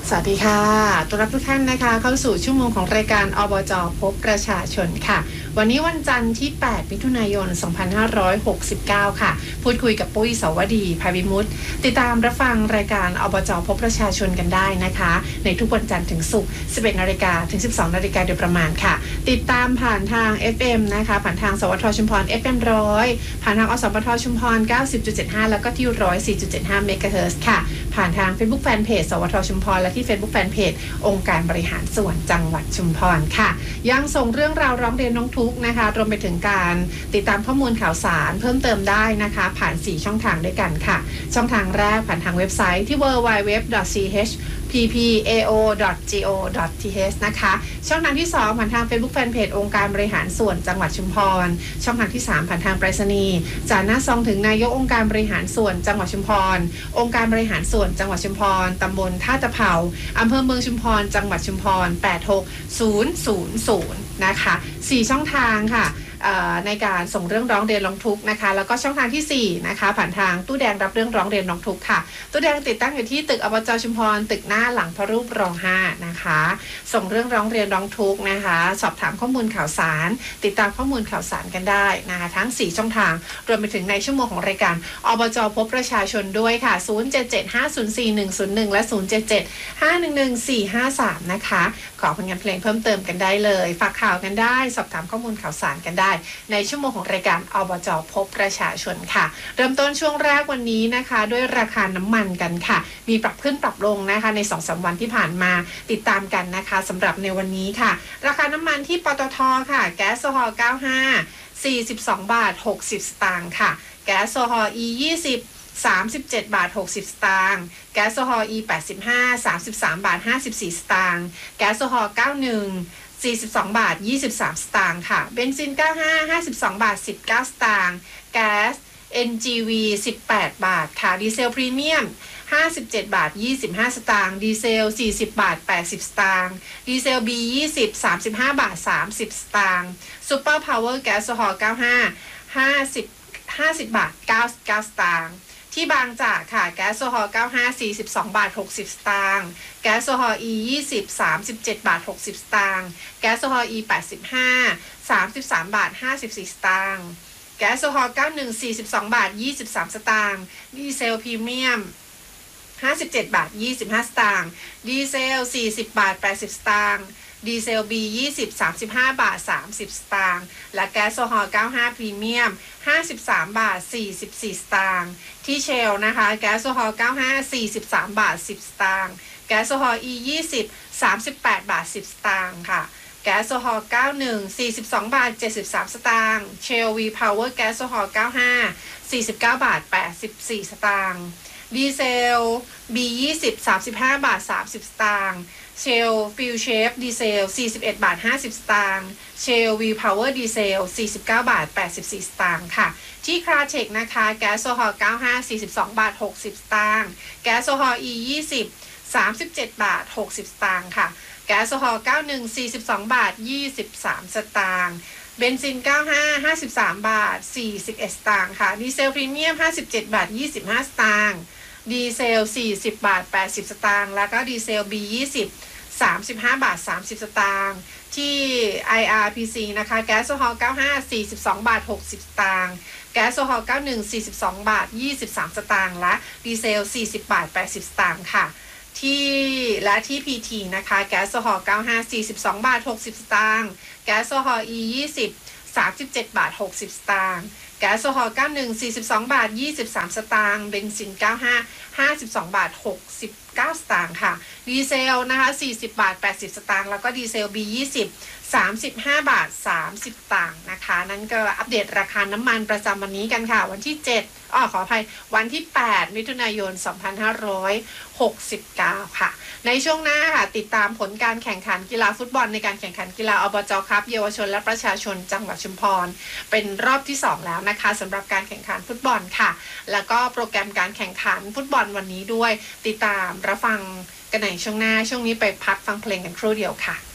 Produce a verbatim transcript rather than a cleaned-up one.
สวัสดีค่ะต้อนรับทุกท่านนะคะเข้าสู่ชั่วโมงของรายการอบจ.พบประชาชนค่ะวันนี้วันจันทร์ที่แปดมิถุนายนสองพันห้าร้อยหกสิบเก้าค่ะพูดคุยกับปุ้ยสวดีภาวิมุตติดตามรับฟังรายการอบจ.พบประชาชนกันได้นะคะในทุกวันจันทร์ถึงศุกร์ สิบเอ็ดนาฬิกา ถึง สิบสองนาฬิกาโดยประมาณค่ะติดตามผ่านทาง เอฟ เอ็ม นะคะผ่านทางสวทชุมพร เอฟ เอ็ม หนึ่งร้อยผ่านทางอสมทชุมพร เก้าสิบจุดเจ็ดห้า แล้วก็ที่ หนึ่งร้อยสี่จุดเจ็ดห้า เมกะเฮิรตซ์ค่ะผ่านทาง Facebook Fanpage สวทชุมพรและที่ Facebook Fanpage องค์การบริหารส่วนจังหวัดชุมพรค่ะยังส่งเรื่องราวร้องเรียนน้องทุกนะคะรวมไปถึงการติดตามข้อมูลข่าวสารเพิ่มเติมได้นะคะผ่านสี่ช่องทางด้วยกันค่ะช่องทางแรกผ่านทางเว็บไซต์ที่ ดับเบิลยู ดับเบิลยู ดับเบิลยู ดอท ซี เอช พี พี เอ โอ ดอท จี โอ ดอท ที เอช นะคะช่องทางที่สองผ่านทาง Facebook Fanpage องค์การบริหารส่วนจังหวัดชุมพรช่องทางที่สามผ่านทางไปรษณีย์จากหน้าซองถึงนายกองค์การบริหารส่วนจังหวัดชุมพรองค์การบริหารส่วนจังหวัดชุมพรตำบลท่าตะเภาอำเภอเมืองชุมพรจังหวัดชุมพรแปดหกศูนย์ศูนย์ศูนย์นะคะสี่ช่องทางค่ะในการส่งเรื่องร้องเรียนร้องทุกข์นะคะแล้วก็ช่องทางที่สี่นะคะผ่านทางตู้แดงรับเรื่องร้องเรียนร้องทุกข์ค่ะตู้แดงติดตั้งอยู่ที่ตึกอบจ.ชุมพรตึกหน้าหลังพระรูปรห้านะคะส่งเรื่องร้องเรียนร้องทุกข์นะคะสอบถามข้อมูลข่าวสารติดตามข้อมูลข่าวสารกันได้นะคะทั้งสี่ช่องทางรวมไปถึงในชั่วโมงของรายการอบจ.พบประชาชนด้วยค่ะศูนย์ เจ็ด เจ็ด ห้า ศูนย์ สี่ หนึ่ง ศูนย์ หนึ่งและศูนย์ เจ็ด เจ็ด ห้า หนึ่ง หนึ่ง สี่ ห้า สามนะคะขอผลงานเพลงเพิ่มเติมกันได้เลยฝากข่าวกันได้สอบถามข้อมูลข่าวสารกันได้ในชั่วโมงของรายการอบจ.พบประชาชนค่ะเริ่มต้นช่วงแรกวันนี้นะคะด้วยราคาน้ำมันกันค่ะมีปรับขึ้นปรับลงนะคะใน สองถึงสาม วันที่ผ่านมาติดตามกันนะคะสำหรับในวันนี้ค่ะราคาน้ำมันที่ปตท.ค่ะแก๊สโซฮอล์เก้าสิบห้า สี่สิบสองบาทหกสิบสตางค์ค่ะแก๊สโซฮอล์ อี ยี่สิบ สามสิบเจ็ดบาทหกสิบสตางค์แก๊สโซฮอล์ อี แปดสิบห้า สามสิบสามบาทห้าสิบสี่สตางค์แก๊สโซฮอล์เก้าสิบเอ็ดสี่สิบสองบาทยี่สิบสามสตางค์ค่ะเบนซินเก้าสิบห้า ห้าสิบสองบาทสิบเก้าสตางค์แก๊ส เอ็น จี วี สิบแปดบาทค่ะดีเซลพรีเมียมห้าสิบเจ็ดบาทยี่สิบห้าสตางค์ดีเซลสี่สิบบาทแปดสิบสตางค์ดีเซล บี ยี่สิบ สามสิบห้าบาทสามสิบสตางค์ซุปเปอร์พาวเวอร์แก๊สโซฮอล์เก้าสิบห้า ห้าสิบ ห้าสิบบาทเก้าสิบเก้าสตางค์ที่บางจากค่ะแก๊สโซฮอล์เก้าสิบห้า สี่สิบสองบาทหกสิบสตางค์แก๊สโซฮอล์ อี ยี่สิบ สามสิบเจ็ดบาทหกสิบสตางค์แก๊สโซฮอล์ อี แปดสิบห้า สามสิบสามบาทห้าสิบสี่สตางค์แก๊สโซฮอล์เก้าสิบเอ็ด สี่สิบสองบาทยี่สิบสามสตางค์ดีเซลพรีเมียมห้าสิบเจ็ดบาทยี่สิบห้าสตางค์ดีเซลสี่สิบบาทแปดสิบสตางค์ดีเซล บี ยี่สิบ สามสิบห้าบาทสามสิบสตางค์และแก๊สโซฮอล์เก้าสิบห้าพรีเมียมห้าสิบสามบาทสี่สิบสี่สตางค์ที่เชลนะคะแก๊สโซฮอล์เก้าสิบห้า สี่สิบสามบาทสิบสตางค์แก๊สโซฮอล์ อี ยี่สิบ สามสิบแปดบาทสิบสตางค์ค่ะแก๊สโซฮอล์เก้าสิบเอ็ด สี่สิบสองบาทเจ็ดสิบสามสตางค์เชล วีพาวเวอร์แก๊สโซฮอล์เก้าสิบห้า สี่สิบเก้าบาทแปดสิบสี่สตางค์ดีเซล บี ยี่สิบ สามสิบห้าบาทสามสิบสตางค์เชลฟิลเชฟดีเซลสี่สิบเอ็ดบาทห้าสิบสตางค์เชลวีพาวเวอร์ดีเซลสี่สิบเก้าบาทแปดสิบสี่สตางค์ค่ะที่คราเทคนะคะแก๊สโซฮอล์เก้าสิบห้า สี่สิบสองบาทหกสิบสตางค์แก๊สโซฮอล์ อี ยี่สิบ สามสิบเจ็ดบาทหกสิบสตางค์ค่ะแก๊สโซฮอล์เก้าสิบเอ็ด สี่สิบสองบาทยี่สิบสามสตางค์เบนซินเก้าสิบห้า ห้าสิบสามบาทสี่สิบเอ็ดสตางค์ค่ะดีเซลพรีเมียมห้าสิบเจ็ดบาทยี่สิบห้าสตางค์ดีเซลสี่สิบบาทแปดสิบสตางค์แล้วก็ดีเซล บี ยี่สิบ สามสิบห้าบาทสามสิบสตางค์ที่ ไอ อาร์ พี ซี นะคะแก๊สโซฮอล์เก้าสิบห้า สี่สิบสองบาทหกสิบสตางค์แก๊สโซฮอล์เก้าสิบเอ็ด สี่สิบสองบาทยี่สิบสามสตางค์และดีเซลสี่สิบบาทแปดสิบสตางค์ค่ะที่และที่ พี ที นะคะแก๊สโซฮอล์เก้าสิบห้า สี่สิบสองบาทหกสิบสตางค์แก๊สโซฮอล์ อี ยี่สิบ สามสิบเจ็ดบาทหกสิบสตางค์แก๊สโซฮอล์เก้าสิบเอ็ด สี่สิบสองบาทยี่สิบสามสตางค์เบนซินเก้าสิบห้า ห้าสิบสองบาทหกสิบเก้าสตางค์ค่ะดีเซลนะคะสี่สิบบาทแปดสิบสตางค์แล้วก็ดีเซล บี ยี่สิบ สามสิบห้าบาทสามสิบสตางค์นะคะนั่นก็อัปเดตราคาน้ำมันประจำวันนี้กันค่ะวันที่เจ็ดอ้อขออภัยวันที่แปดมิถุนายนสองพันห้าร้อยหกสิบเก้าค่ะในช่วงหน้าค่ะติดตามผลการแข่งขันกีฬาฟุตบอลในการแข่งขันกีฬาอบจ.คัพเยาวชนและประชาชนจังหวัดชุมพรเป็นรอบที่สองแล้วนะคะสำหรับการแข่งขันฟุตบอลค่ะแล้วก็โปรแกรมการแข่งขันฟุตบอลวันนี้ด้วยติดตามรับฟังกันในช่วงหน้าช่วงนี้ไปพักฟังเพลงกันครู่เดียวค่ะ